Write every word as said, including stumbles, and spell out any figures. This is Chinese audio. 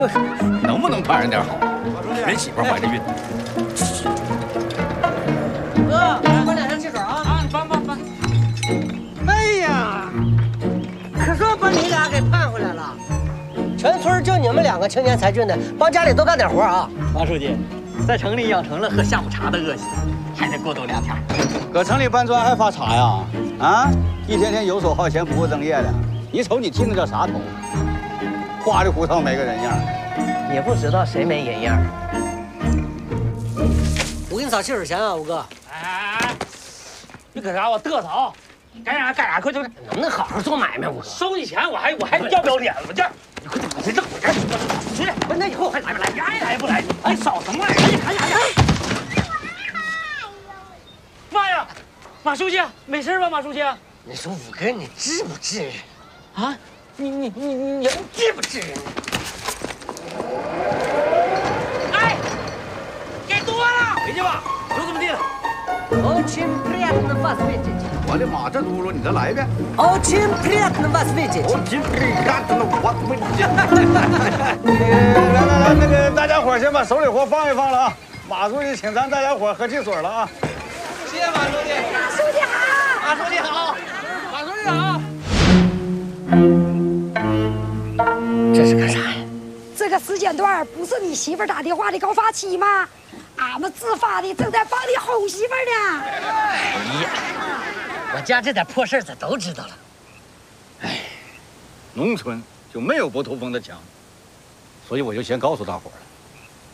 能不能盼上点好？人媳妇怀着孕。 哥，放两箱汽水啊！啊，放放放。哎呀，可算把你俩给盼回来了。全村就你们两个青年才俊的，帮家里多干点活啊！ 王书记，在城里养成了喝下午茶的恶习，还得过冬两天。 搁城里搬砖还发茶呀？啊，一天天游手好闲、不务正业的。你瞅你剃那叫啥头？花里胡哨没个人样。 也不知道谁没人样。我给你找汽水钱啊，五哥。 哎哎哎，你搁啥？我嘚瑟啊！该干啥干啥，快点！ 能不能好好做买卖，五哥？ 收你钱，我还我还要不要脸了？这，你快把这挣回来！出去！ 不是，那以后还来不来？ 爱来不来？哎，少什么来？哎呀哎呀哎呀！妈呀，马书记，没事吧？马书记？ 你说五哥，你治不治？ 啊？你你你你治不治？ 哎，给多了，回去吧，就这么地了。 Очень приятно вас видеть。 我的妈，这嘟噜，你再来一遍。 Очень приятно вас видеть。 Очень приятно вас видеть。 来来来，那个大家伙先把手里活放一放了啊！马书记请咱大家伙喝汽水了啊！ 谢谢马书记。 马书记好。 马书记好。马书记好。 这是干啥呀？ 这个时间段不是你媳妇打电话的高发期吗？俺们自发的正在帮你哄媳妇呢。 哎呀，我家这点破事咱都知道了。 哎，农村就没有不透风的墙，所以我就先告诉大伙儿了。